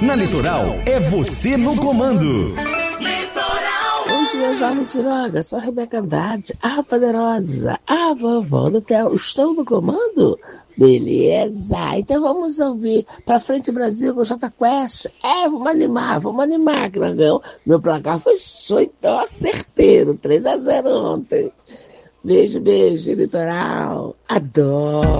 Na Litoral, é você no comando. Bom dia, Jovem Tiroga. Sou a Rebeca Andrade, a poderosa, a vovó do Theo. Estou no comando? Beleza. Então vamos ouvir Pra Frente Brasil com o Jota Quest. Vamos animar, Grangão. Meu placar foi então certeiro, 3-0 ontem. Beijo, Litoral. Adoro.